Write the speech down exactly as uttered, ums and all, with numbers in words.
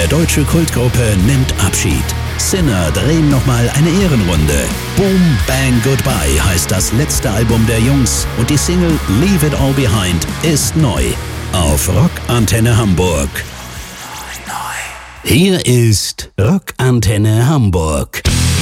der deutsche Kultgruppe nimmt Abschied. Sinner drehen nochmal eine Ehrenrunde. Boom Bang Goodbye heißt das letzte Album der Jungs und die Single Leave It All Behind ist neu. Auf Rockantenne Hamburg. Hier ist Rockantenne Hamburg.